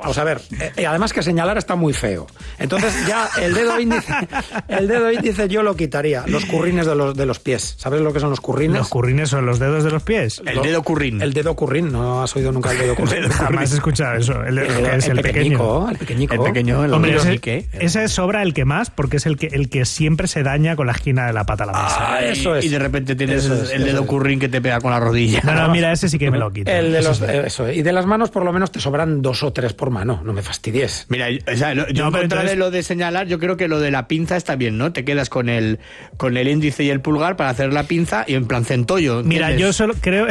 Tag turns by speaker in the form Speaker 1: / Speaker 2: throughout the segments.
Speaker 1: Vamos a ver, además que señalar está muy feo. Entonces ya el dedo índice yo lo quitaría. Los currines de los pies. ¿Sabes lo que son los currines?
Speaker 2: ¿Los currines son los dedos de los pies?
Speaker 3: El dedo currín.
Speaker 1: El dedo currín, ¿no has oído nunca el dedo currín?
Speaker 2: Jamás he escuchado eso. El pequeño.
Speaker 1: El pequeñico.
Speaker 3: El pequeño, el
Speaker 2: Hombre,
Speaker 3: ese,
Speaker 2: ese sobra el que más, porque es el que siempre se daña con la esquina de la pata a la mesa.
Speaker 1: Eso es.
Speaker 3: Y de repente tienes el dedo currín que te pega con la rodilla.
Speaker 2: No, mira, ese sí que me lo quito.
Speaker 1: Eso. Y de las manos por lo menos te sobran 2 o 3 por mano, no me fastidies.
Speaker 3: Mira, o sea, yo en contra de lo de señalar, yo creo que lo de la pinza está bien, ¿no? Te quedas con el índice y el pulgar para hacer la pinza y en plan centollo.
Speaker 2: Mira, yo solo creo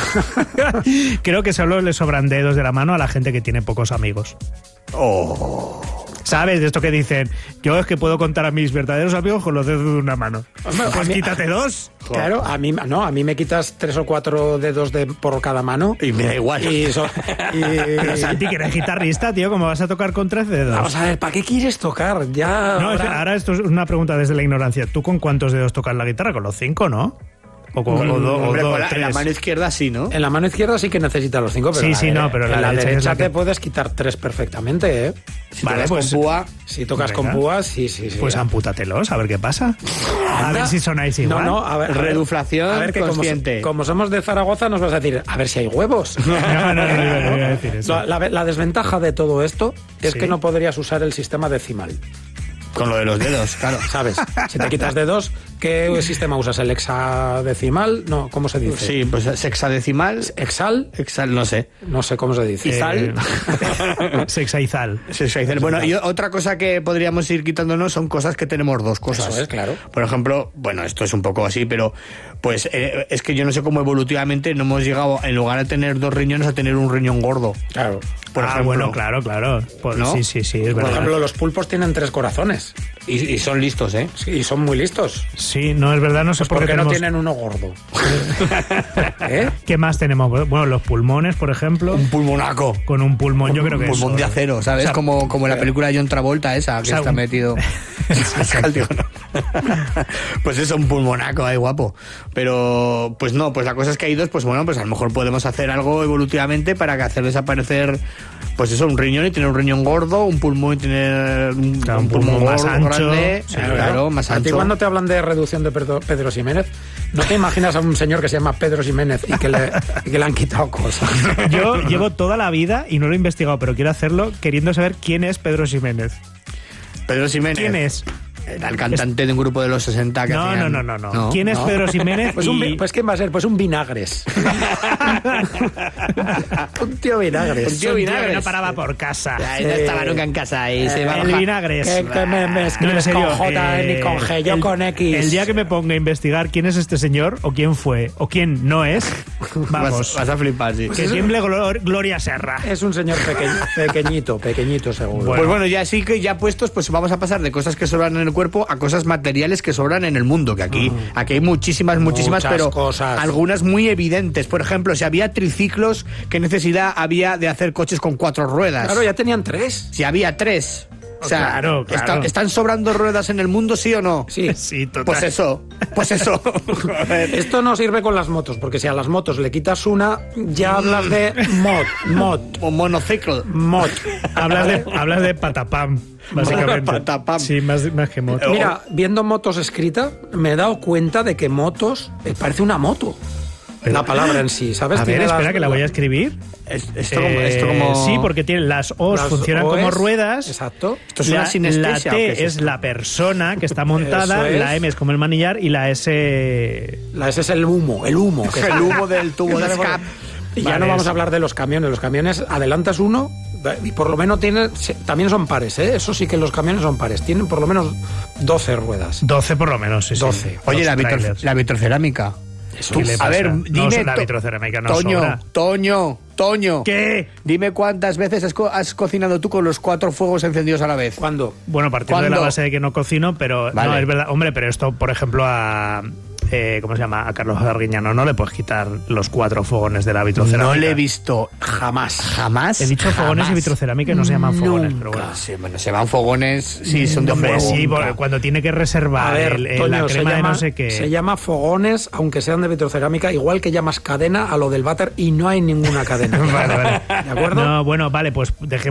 Speaker 2: que solo le sobran dedos de la mano a la gente que tiene pocos amigos. ¿Sabes? De esto que dicen, yo es que puedo contar a mis verdaderos amigos con los dedos de una mano. Pues quítate 2.
Speaker 1: Claro, a mí me quitas 3 o 4 dedos por cada mano.
Speaker 3: Y me da igual.
Speaker 2: Pero Santi, que eres guitarrista, tío, ¿cómo vas a tocar con 3 dedos?
Speaker 1: Vamos a ver, ¿para qué quieres tocar? Ya.
Speaker 2: No, ahora esto es una pregunta desde la ignorancia. ¿Tú con cuántos dedos tocas la guitarra? ¿Con los 5, no? O con
Speaker 3: en la mano izquierda sí, ¿no?
Speaker 1: En la mano izquierda sí que necesitas los 5, pero
Speaker 2: pero
Speaker 1: en la derecha
Speaker 2: te
Speaker 1: puedes quitar 3 perfectamente, ¿eh?
Speaker 3: Si tocas con púa.
Speaker 1: Si tocas con púa, sí.
Speaker 2: Pues ampútatelos, a ver qué pasa. A ver si sonáis igual.
Speaker 1: No, a ver.
Speaker 3: Reduflación
Speaker 1: a ver, que
Speaker 3: consciente.
Speaker 1: como somos de Zaragoza nos vas a decir, a ver si hay huevos.
Speaker 2: No iba a decir eso.
Speaker 1: La desventaja de todo esto es que no podrías usar el sistema decimal.
Speaker 3: Con lo de los dedos, claro.
Speaker 1: ¿Sabes? Si te quitas dedos, ¿qué sistema usas? ¿El hexadecimal? No, ¿cómo se dice?
Speaker 3: Sí, pues sexadecimal.
Speaker 1: ¿Exal?
Speaker 3: Exal, no sé.
Speaker 1: No sé cómo se dice.
Speaker 3: ¿Izal?
Speaker 2: Sexaizal.
Speaker 3: Bueno, y otra cosa que podríamos ir quitándonos son cosas que tenemos 2 cosas.
Speaker 1: Eso es, claro.
Speaker 3: Por ejemplo, bueno, esto es un poco así, pero pues es que yo no sé cómo evolutivamente no hemos llegado, en lugar de tener 2 riñones, a tener un riñón gordo.
Speaker 1: Claro.
Speaker 3: Por ejemplo,
Speaker 2: bueno, claro.
Speaker 3: ¿no?
Speaker 2: Sí, es verdad.
Speaker 1: Por ejemplo, los pulpos tienen 3 corazones.
Speaker 3: Y son listos, ¿eh?
Speaker 1: Sí, y son muy listos.
Speaker 2: Sí, no, es verdad, no sé por qué
Speaker 1: no tienen uno gordo. ¿Eh?
Speaker 2: ¿Qué más tenemos? Bueno, los pulmones, por ejemplo.
Speaker 3: Un pulmonaco.
Speaker 2: Con un pulmón, yo creo que
Speaker 3: un pulmón de acero, ¿sabes? O sea, como la película de John Travolta esa, que está metido. Pues eso, un pulmonaco ahí guapo. Pero pues no, pues la cosa es que hay 2, pues bueno, pues a lo mejor podemos hacer algo evolutivamente para que hacer desaparecer, pues eso, un riñón y tener un riñón gordo, un pulmón y tener un pulmón
Speaker 2: más ancho,
Speaker 3: grande, claro, más ancho.
Speaker 1: ¿A ti cuando te hablan de reducción de Pedro Ximénez, no te imaginas a un señor que se llama Pedro Ximénez y que le han quitado cosas?
Speaker 2: Yo llevo toda la vida, y no lo he investigado, pero quiero hacerlo, queriendo saber quién es Pedro Ximénez.
Speaker 3: Pedro Ximénez.
Speaker 2: ¿Quién es?
Speaker 3: Era el cantante de un grupo de los 60 que hacían...
Speaker 2: No. ¿Quién es Pedro Ximénez?
Speaker 1: Pues ¿quién va a ser? Pues un Vinagres. Un tío Vinagres.
Speaker 2: Un tío que no paraba por casa.
Speaker 3: No estaba nunca en casa y se va a
Speaker 2: el Vinagres.
Speaker 1: Que me escribes con J ni con G, yo con X.
Speaker 2: El día que me ponga a investigar quién es este señor, o quién fue, o quién no es, vamos.
Speaker 3: Vas a flipar, sí.
Speaker 2: Que tiemble Gloria Serra.
Speaker 1: Es un señor pequeñito seguro.
Speaker 3: Pues bueno, ya sí que ya puestos, pues vamos a pasar de cosas que sobran en el cuerpo a cosas materiales que sobran en el mundo, que aquí hay muchísimas, pero
Speaker 1: cosas.
Speaker 3: Algunas muy evidentes. Por ejemplo, si había triciclos, ¿qué necesidad había de hacer coches con 4 ruedas?
Speaker 1: Claro, ya tenían 3.
Speaker 3: Si había 3. O sea,
Speaker 2: claro.
Speaker 3: ¿están sobrando ruedas en el mundo, sí o no?
Speaker 1: Sí,
Speaker 2: total.
Speaker 3: Pues eso.
Speaker 1: Esto no sirve con las motos, porque si a las motos le quitas una, ya hablas de mod.
Speaker 3: O monociclo.
Speaker 1: Mod.
Speaker 2: Hablas de patapam, básicamente.
Speaker 3: Patapam.
Speaker 2: Sí, más que moto.
Speaker 1: Mira, viendo motos escrita, me he dado cuenta de que motos parece una moto. La palabra en sí, ¿sabes?
Speaker 2: A ver, espera, que la voy a escribir.
Speaker 3: Esto como...
Speaker 2: Sí, porque tiene las O's funcionan como ruedas.
Speaker 1: Exacto.
Speaker 3: Esto es una sinestesia.
Speaker 2: La T es la persona que está montada, la M es como el manillar y la S...
Speaker 1: La S es el humo.
Speaker 3: El humo del tubo de escape.
Speaker 1: Y ya no vamos a hablar de los camiones. Los camiones, adelantas uno y por lo menos también son pares, ¿eh? Eso sí que los camiones son pares. Tienen por lo menos 12 ruedas.
Speaker 2: 12 por lo menos, sí.
Speaker 1: 12.
Speaker 3: Oye, la vitrocerámica. A ver, dime...
Speaker 2: la vitrocerámica no sobra.
Speaker 3: Toño.
Speaker 2: ¿Qué?
Speaker 3: Dime cuántas veces has cocinado tú con los 4 fuegos encendidos a la vez.
Speaker 1: ¿Cuándo?
Speaker 2: Bueno, partiendo de la base de que no cocino, pero
Speaker 3: vale.
Speaker 2: No, es verdad. Hombre, pero esto, por ejemplo, ¿cómo se llama? A Carlos Arguiñano no le puedes quitar los 4 fogones de la vitrocerámica.
Speaker 3: No le he visto jamás.
Speaker 2: He dicho fogones y vitrocerámica y no se llaman fogones, pero bueno.
Speaker 3: Sí, bueno, se llaman fogones, sí, son de fuego.
Speaker 2: Sí, cuando tiene que reservar
Speaker 1: Toño,
Speaker 2: la crema de no sé qué.
Speaker 1: Se llama fogones, aunque sean de vitrocerámica, igual que llamas cadena a lo del váter y no hay ninguna cadena.
Speaker 2: Vale.
Speaker 1: ¿De acuerdo?
Speaker 2: No, bueno, vale, pues dejemos